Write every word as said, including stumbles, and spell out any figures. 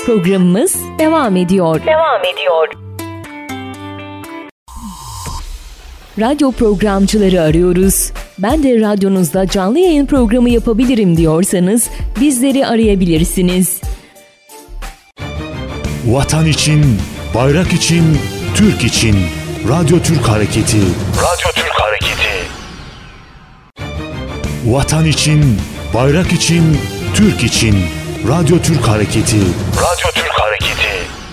Programımız devam ediyor. Devam ediyor. Radyo programcıları arıyoruz. Ben de radyonuzda canlı yayın programı yapabilirim diyorsanız bizleri arayabilirsiniz. Vatan için, bayrak için, Türk için. Radyo Türk Hareketi. Radyo Türk Hareketi. Vatan için, bayrak için, Türk için. Radyo Türk Hareketi. Radyo Türk Hareketi.